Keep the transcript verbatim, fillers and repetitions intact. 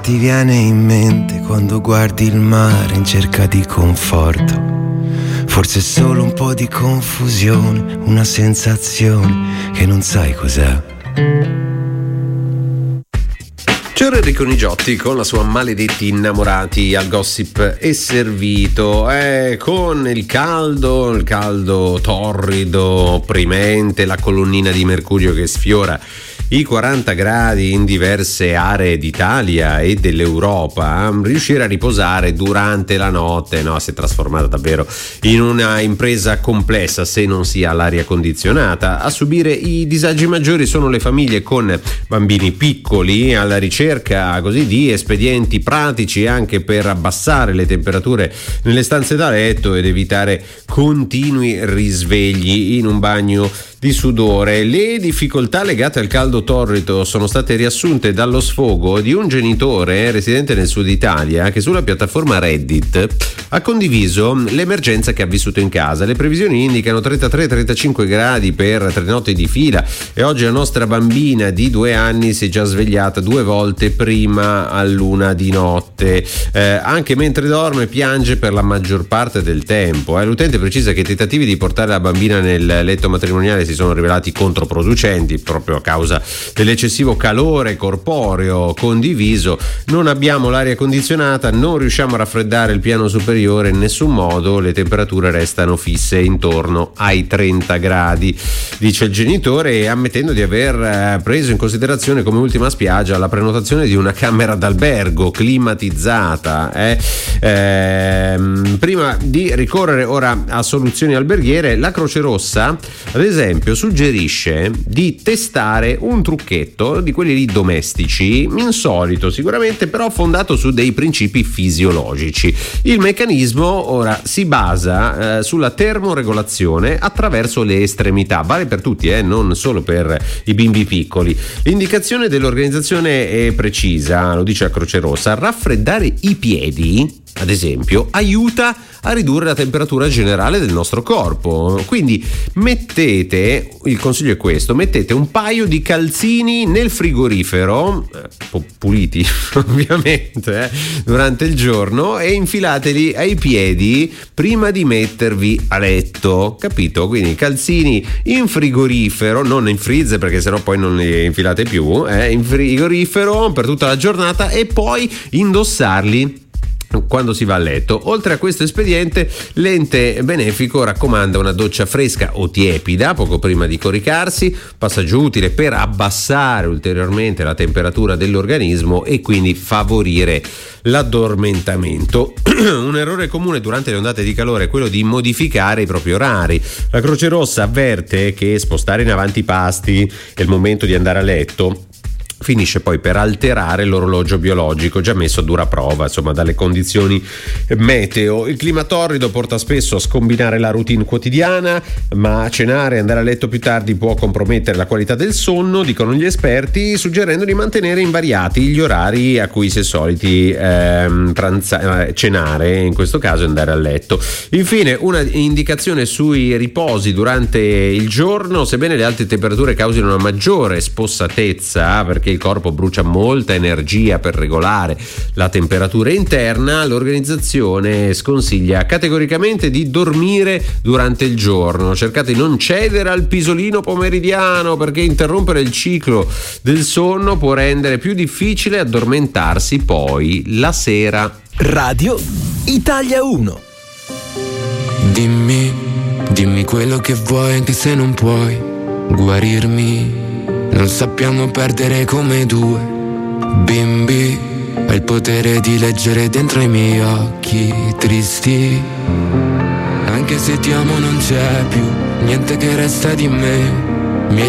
Ti viene in mente quando guardi il mare in cerca di conforto? Forse è solo un po' di confusione, una sensazione che non sai cos'è. C'era Enrico Nigiotti con la sua Maledetti innamorati al Gossip è servito, eh, con il caldo, il caldo torrido, opprimente, la colonnina di mercurio che sfiora i quaranta gradi in diverse aree d'Italia e dell'Europa. Riuscire a riposare durante la notte, no, si è trasformata davvero in una impresa complessa se non si ha l'aria condizionata. A subire i disagi maggiori sono le famiglie con bambini piccoli, alla ricerca così di espedienti pratici anche per abbassare le temperature nelle stanze da letto ed evitare continui risvegli in un bagno di sudore. Le difficoltà legate al caldo torrido sono state riassunte dallo sfogo di un genitore residente nel sud Italia che sulla piattaforma Reddit ha condiviso l'emergenza che ha vissuto in casa. Le previsioni indicano trentatré trentacinque gradi per tre notti di fila e oggi la nostra bambina di due anni si è già svegliata due volte prima all'una di notte, eh, anche mentre dorme piange per la maggior parte del tempo. Eh. L'utente precisa che i tentativi di portare la bambina nel letto matrimoniale si sono rivelati controproducenti proprio a causa dell'eccessivo calore corporeo condiviso. Non abbiamo l'aria condizionata, non riusciamo a raffreddare il piano superiore in nessun modo, le temperature restano fisse intorno ai trenta gradi, dice il genitore, ammettendo di aver preso in considerazione come ultima spiaggia la prenotazione di una camera d'albergo climatizzata. Eh? Ehm, prima di ricorrere ora a soluzioni alberghiere, la Croce Rossa ad esempio suggerisce di testare un trucchetto di quelli lì domestici, insolito sicuramente, però fondato su dei principi fisiologici. Il meccanismo ora si basa eh, sulla termoregolazione attraverso le estremità, vale per tutti, eh, non solo per i bimbi piccoli. L'indicazione dell'organizzazione è precisa, lo dice la Croce Rossa: raffreddare i piedi, ad esempio, aiuta a ridurre la temperatura generale del nostro corpo. Quindi mettete, il consiglio è questo, mettete un paio di calzini nel frigorifero, eh, puliti ovviamente, eh, durante il giorno, e infilateli ai piedi prima di mettervi a letto, capito? Quindi calzini in frigorifero, non in freezer perché sennò poi non li infilate più, eh, in frigorifero per tutta la giornata e poi indossarli quando si va a letto. Oltre a questo espediente, l'ente benefico raccomanda una doccia fresca o tiepida poco prima di coricarsi, passaggio utile per abbassare ulteriormente la temperatura dell'organismo e quindi favorire l'addormentamento. Un errore comune durante le ondate di calore è quello di modificare i propri orari. La Croce Rossa avverte che spostare in avanti i pasti e il momento di andare a letto finisce poi per alterare l'orologio biologico già messo a dura prova, insomma, dalle condizioni meteo. Il clima torrido porta spesso a scombinare la routine quotidiana, ma cenare e andare a letto più tardi può compromettere la qualità del sonno, dicono gli esperti, suggerendo di mantenere invariati gli orari a cui si è soliti ehm, pranza- eh, cenare, in questo caso andare a letto. Infine, una indicazione sui riposi durante il giorno: sebbene le alte temperature causino una maggiore spossatezza, perché il corpo brucia molta energia per regolare la temperatura interna, l'organizzazione sconsiglia categoricamente di dormire durante il giorno. Cercate di non cedere al pisolino pomeridiano, perché interrompere il ciclo del sonno può rendere più difficile addormentarsi poi la sera. Radio Italia uno. Dimmi, dimmi quello che vuoi anche se non puoi guarirmi. Non sappiamo perdere come due bimbi. Hai il potere di leggere dentro i miei occhi tristi. Anche se ti amo non c'è più niente che resta di me.